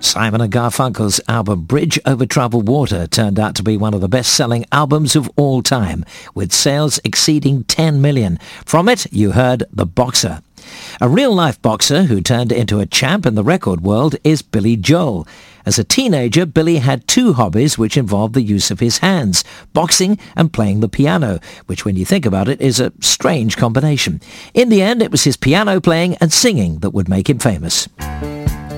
Simon and Garfunkel's album Bridge Over Troubled Water turned out to be one of the best-selling albums of all time, with sales exceeding 10 million. From it, you heard The Boxer. A real-life boxer who turned into a champ in the record world is Billy Joel. As a teenager, Billy had two hobbies which involved the use of his hands, boxing and playing the piano, which when you think about it is a strange combination. In the end, it was his piano playing and singing that would make him famous.